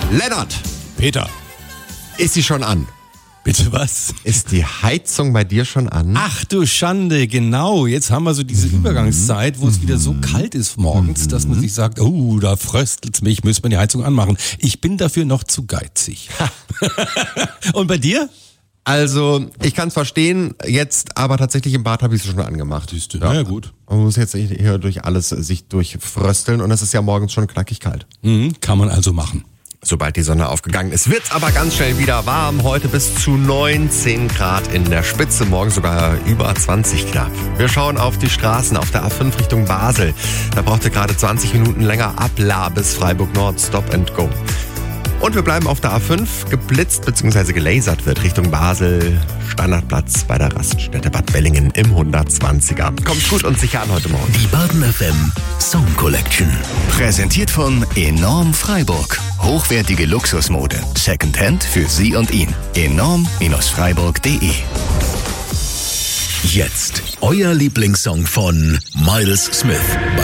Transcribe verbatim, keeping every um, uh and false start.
Lennart, Peter, ist sie schon an? bitte was? Ist die Heizung bei dir schon an? Ach du Schande, genau. Jetzt haben wir so diese Übergangszeit, wo es wieder so kalt ist morgens, dass man sich sagt, oh, da fröstelt's mich, müsste man die Heizung anmachen. Ich bin dafür noch zu geizig. Und bei dir? Also, ich kann es verstehen, jetzt aber tatsächlich im Bad habe ich es schon angemacht. Siehst du, na ja, gut. Man muss jetzt hier durch alles sich durchfrösteln und es ist ja morgens schon knackig kalt. Mhm, kann man also machen. Sobald die Sonne aufgegangen ist, wird's aber ganz schnell wieder warm. Heute bis zu neunzehn Grad in der Spitze, morgen sogar über zwanzig knapp. Wir schauen auf die Straßen auf der A fünf Richtung Basel. Da braucht ihr gerade zwanzig Minuten länger ab La bis Freiburg Nord, Stop and Go. Und wir bleiben auf der A fünf, geblitzt bzw. gelasert wird Richtung Basel, Standardplatz bei der Raststätte Bad Bellingen im hundertzwanziger. Kommt gut und sicher an heute Morgen. Die Baden F M Song Collection. Präsentiert von Enorm Freiburg. Hochwertige Luxusmode. Secondhand für Sie und ihn. enorm Freiburg punkt de. Jetzt euer Lieblingssong von Miles Smith bei